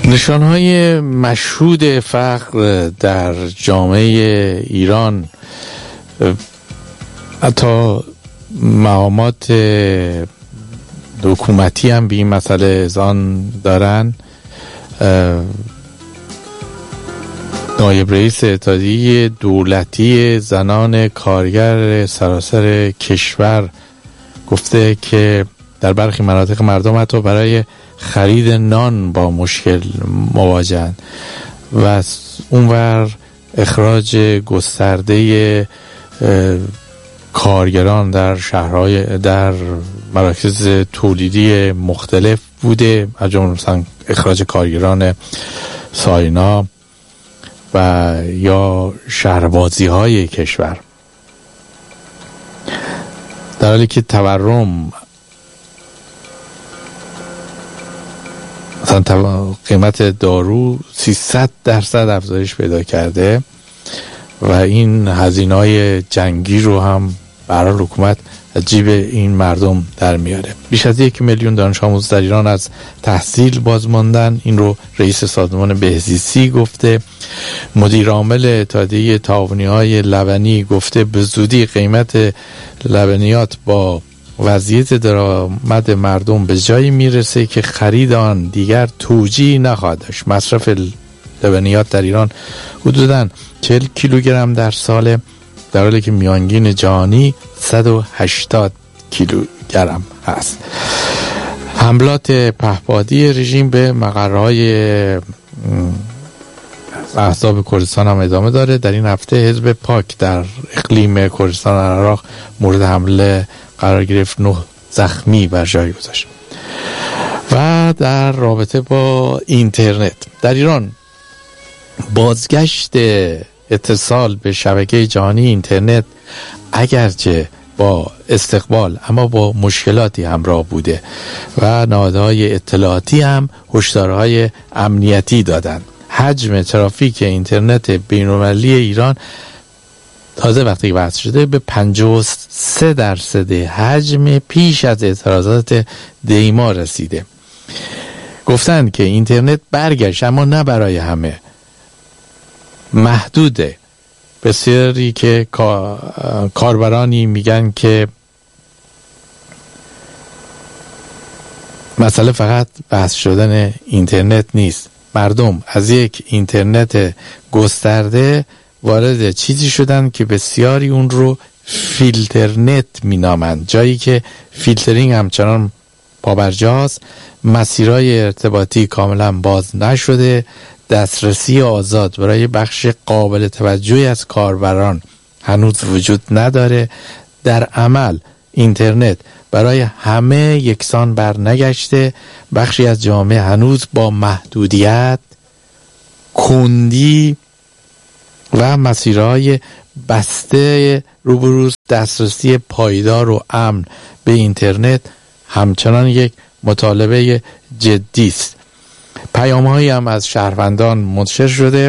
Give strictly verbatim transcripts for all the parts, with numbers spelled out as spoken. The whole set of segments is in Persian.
نشانهای مشهود فقر در جامعه ایران حتی مقامات حکومتی هم به این مسئله اذعان دارن. نایب رئیس اتحادیه دولتی زنان کارگر سراسر کشور گفته که در برخی مناطق مردم حتی برای خرید نان با مشکل مواجهند و اونور اخراج گسترده کارگران در شهرهای در مراکز تولیدی مختلف بوده، از جمله مثلا اخراج کارگران ساینا و یا شهربازی های کشور، در حالی که تورم مثلا قیمت دارو سیصد درصد افزایش پیدا کرده و این هزینه‌های جنگی رو هم برای حکومت از جیب این مردم در میاره. بیش از یک میلیون دانش آموز در ایران از تحصیل باز ماندن. این رو رئیس سازمان بهزیستی گفته. مدیر عامل اتحادیه تعاونی‌های لبنی گفته به زودی قیمت لبنیات با وضعیت درآمد مردم به جایی میرسه که خرید آن دیگر توجیه نخواهد داشت. مصرف لبنیات در ایران حدوداً چهل کیلوگرم در سال، در حالی که میانگین جهانی صد و هشتاد کیلوگرم هست. حملات پهپادی رژیم به مقرهای احزاب کردستان هم ادامه داره. در این هفته حزب پاک در اقلیم کردستان عراق مورد حمله قرار گرفت، نه زخمی بر جای گذاشت. و در رابطه با اینترنت در ایران، بازگشت اتصال به شبکه جهانی اینترنت اگرچه با استقبال اما با مشکلاتی همراه بوده و نهادهای اطلاعاتی هم هشدارهای امنیتی دادند. حجم ترافیک اینترنت بین‌المللی ایران تازه وقتی بحث شده به پنجاه و سه درصد حجم پیش از اعتراضات دیما رسیده. گفتن که اینترنت برگشت اما نه برای همه، محدوده. بسیاری که کاربرانی میگن که مسئله فقط بحث شدن اینترنت نیست، مردم از یک اینترنت گسترده وارد چیزی شدن که بسیاری اون رو فیلترنت مینامند، جایی که فیلترینگ همچنان پابرجاست، مسیرهای ارتباطی کاملا باز نشده، دسترسی آزاد برای بخش قابل توجهی از کاربران هنوز وجود نداره. در عمل اینترنت برای همه یکسان برنگشته. بخشی از جامعه هنوز با محدودیت، کندی و مسیرهای بسته روبروز دسترسی پایدار و امن به اینترنت همچنان یک مطالبه جدی است. پیام‌هایی هم از شهروندان منتشر شده،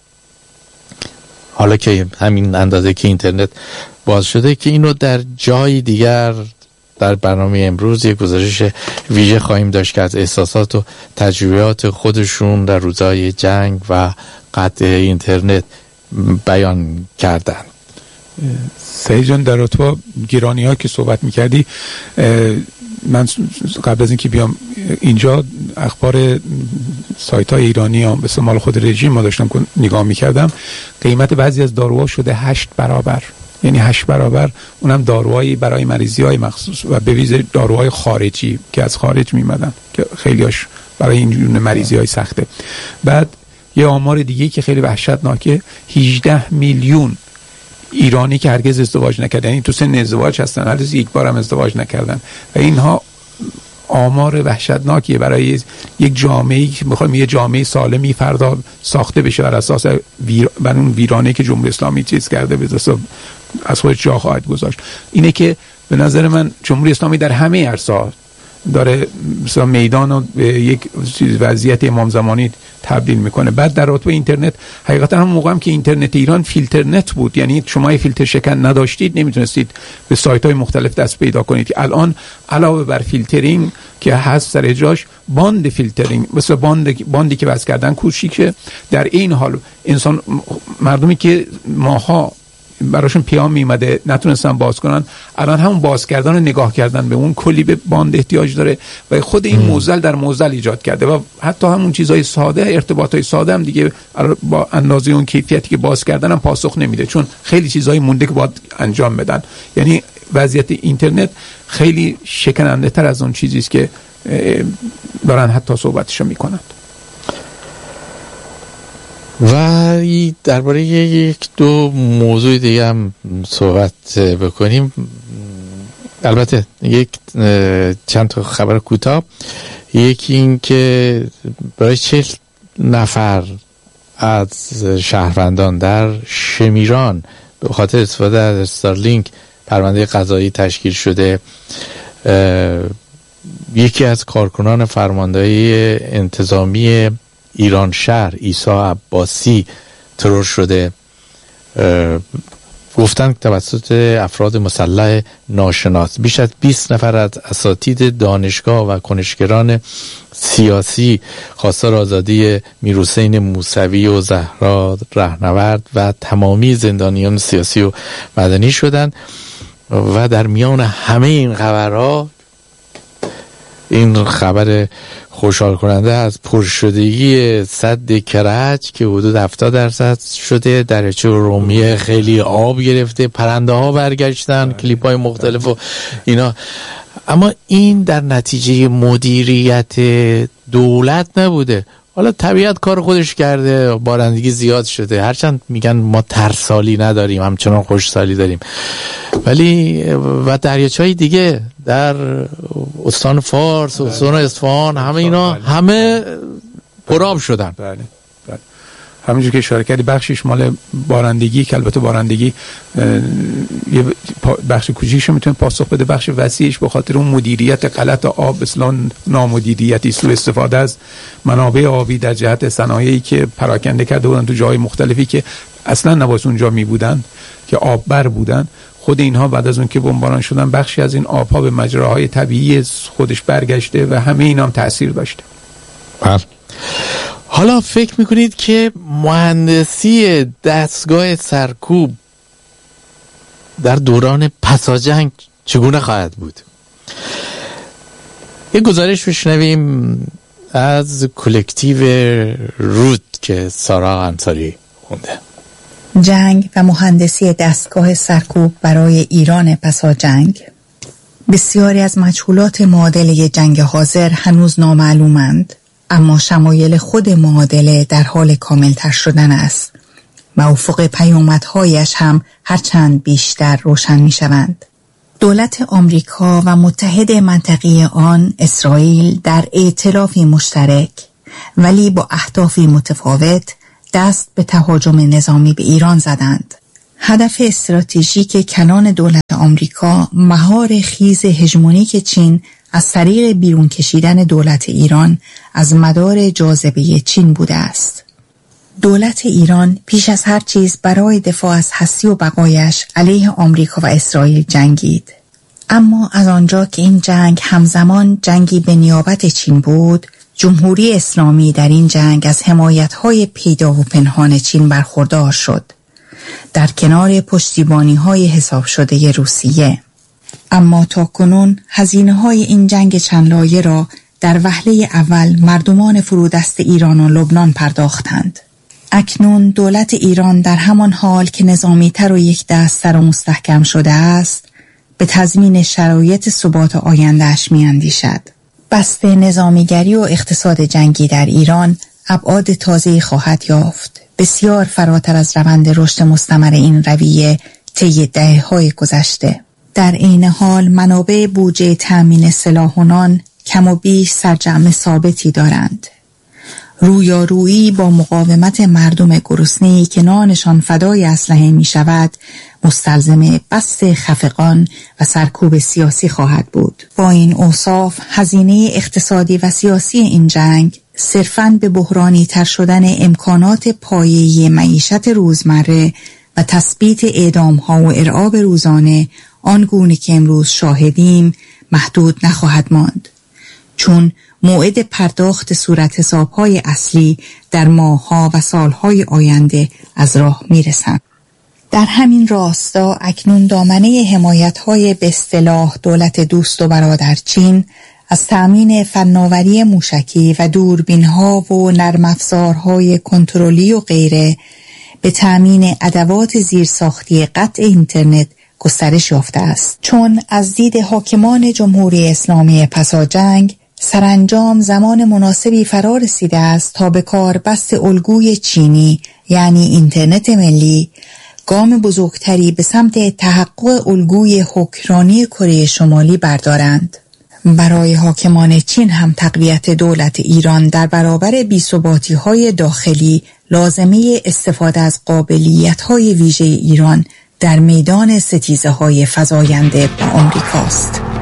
حالا که همین اندازه که اینترنت باز شده، که اینو در جای دیگر در برنامه امروز یک گزارش ویژه خواهیم داشت که از احساسات و تجربیات خودشون در روزهای جنگ و قطع اینترنت بیان کردن. سعید جان، در رابطه با گرانی ها که صحبت میکردی، من قبل از اینکه بیام اینجا اخبار سایت های ایرانی ها به مال خود رژیم ما داشتم نگاه میکردم، قیمت بعضی از داروها شده هشت برابر، یعنی هشت برابر، اونم داروهایی برای مریضی های مخصوص و به ویژه داروهای خارجی که از خارج میمدن که خیلیاش برای این جور مریضی های سخته. بعد یه آمار دیگه که خیلی وحشتناکه، هجده میلیون ایرانی که هرگز ازدواج نکردن، یعنی تو سن ازدواج هستن، هرگز یک بار هم ازدواج نکردن، و اینها آمار وحشتناکیه برای یک جامعه‌ای که میخوایم یه جامعه سالمی فردا ساخته بشه بر اساس ویر... بر اون ویرانه که جمهوری اسلامی چیز کرده به اساس از خودش جا خواهد گذاشت. اینه که به نظر من جمهوری اسلامی در همه عرصه‌ها داره مثلا میدان رو به یک وضعیت امام زمانی تبدیل میکنه. بعد در رابطه اینترنت، حقیقتا هم موقعی که اینترنت ایران فیلترنت بود، یعنی شما یه فیلتر شکن نداشتید نمیتونستید به سایت های مختلف دست پیدا کنید. الان علاوه بر فیلترینگ که هست سر جاش باند فیلترینگ، مثل باند باندی که وصل کردن کوچیکه. در این حال انسان مردمی که ماها براشون پیام میمده نتونستن باز کنن، الان همون باز کردن و نگاه کردن به اون کلی به باند احتیاج داره و خود این موزل در موزل ایجاد کرده و حتی همون چیزهای ساده، ارتباطهای ساده هم دیگه با اندازه اون کیفیتی که باز کردن هم پاسخ نمیده، چون خیلی چیزهای مونده که باید انجام بدن. یعنی وضعیت اینترنت خیلی شکننده تر از اون چیزی است که دارن حتی صحبتشو میکنن. و درباره یک دو موضوع دیگه هم صحبت بکنیم. البته یک چند تا خبر کوتاه. یکی این که برای چهل نفر از شهروندان در شمیران به خاطر استفاده از استارلینک پرونده قضایی تشکیل شده. یکی از کارکنان فرماندهی انتظامی ایران شهر عیسی عباسی ترور شده. گفتن توسط افراد مسلح ناشناس. بیش از بیست نفر از اساتید دانشگاه و کنشگران سیاسی خواستار آزادی میرحسین موسوی و زهرا رهنورد و تمامی زندانیان سیاسی و مدنی شدند. و در میان همه این خبرها این خبر خوشحال کننده از پرشدگی سد کرج که حدود هفتاد درصد شده، درجه رومیه خیلی آب گرفته، پرنده ها برگشتن، کلیپ های مختلف و اینا. اما این در نتیجه مدیریت دولت نبوده. حالا طبیعت کار خودش کرده، بارندگی زیاد شده، هرچند میگن ما ترسالی نداریم، همچنان خوشسالی داریم، ولی و دریاچه‌های دیگه در استان فارس، استان اصفهان، همه اینا همه پرآب شدن. بله بله. همونجور که اشاره کردی بخشش مال بارندگی که البته بارندگی یه بخش کوچیکش میتونه پاسخ بده، بخش وسیعش به خاطر اون مدیریت غلط آب، اصلا نامدیریتی، سوء استفاده از منابع آبی در جهت صنایعی که پراکنده کرده بودن تو جای مختلفی که اصلا نباید اونجا می بودن، که آببر بودن. خود اینها بعد از اون که بمباران شدن بخشی از این آبها به مجراهای طبیعی خودش برگشته و همه اینا هم تأثیر داشته. بله. حالا فکر میکنید که مهندسی دستگاه سرکوب در دوران پساجنگ چگونه خواهد بود؟ یه گزارش بشنویم از کلکتیو رود که سارا انصاری خونده. جنگ و مهندسی دستگاه سرکوب برای ایران پساجنگ. بسیاری از مجهولات معادله جنگ حاضر هنوز نامعلومند، اما شمایل خود معادله در حال کاملتر شدن است و افق پیامدهایش هم هرچند بیشتر روشن می شوند. دولت آمریکا و متحد منطقی آن اسرائیل در ائتلافی مشترک ولی با اهدافی متفاوت دست به تهاجم نظامی به ایران زدند. هدف استراتژیک کلان دولت آمریکا مهار خیز هژمونیک چین از طریق بیرون کشیدن دولت ایران از مدار جاذبه چین بوده است. دولت ایران پیش از هر چیز برای دفاع از هستی و بقایش علیه آمریکا و اسرائیل جنگید. اما از آنجا که این جنگ همزمان جنگی به نیابت چین بود، جمهوری اسلامی در این جنگ از حمایت‌های پیدا و پنهان چین برخوردار شد، در کنار پشتیبانی‌های حساب شده روسیه. اما تاکنون هزینه‌های این جنگ چند لایه را در وهله اول مردمان فرودست ایران و لبنان پرداختند. اکنون دولت ایران در همان حال که نظامی‌تر و یک دست‌تر و مستحکم شده است، به تضمین شرایط ثبات آینده‌اش می‌اندیشد. بست نظامیگری و اقتصاد جنگی در ایران ابعاد تازه‌ای خواهد یافت، بسیار فراتر از روند رشد مستمر این رویه طی دهه‌های گذشته. در این حال منابع بودجه تأمین سلاح و نان کم و بیش سرجم ثابتی دارند. رویارویی با مقاومت مردم گرسنه‌ای که نانشان فدای اسلحه می شود مستلزم بست خفقان و سرکوب سیاسی خواهد بود. با این اوصاف هزینه اقتصادی و سیاسی این جنگ صرفاً به بحرانی تر شدن امکانات پایه‌ای معیشت روزمره و تثبیت اعدام‌ها و ارعاب روزانه آنگونه که امروز شاهدیم محدود نخواهد ماند. چون موعد پرداخت صورت حساب‌های اصلی در ماه‌ها و سال‌های آینده از راه می‌رسند. در همین راستا اکنون دامنه حمایت‌های به اصطلاح دولت دوست و برادر چین از تأمین فناوری موشکی و دوربین‌ها و نرم افزارهای کنترلی و غیره به تأمین ادوات زیرساختی قطع اینترنت گسترش یافته است. چون از دید حاکمان جمهوری اسلامی پساجنگ سرانجام زمان مناسبی فرا رسیده است تا به کار بست الگوی چینی یعنی اینترنت ملی گام بزرگتری به سمت تحقق الگوی حکمرانی کره شمالی بردارند. برای حاکمان چین هم تقویت دولت ایران در برابر بی‌ثباتی‌های داخلی لازمه استفاده از قابلیت‌های ویژه ایران در میدان ستیزه‌های فزاینده با آمریکاست.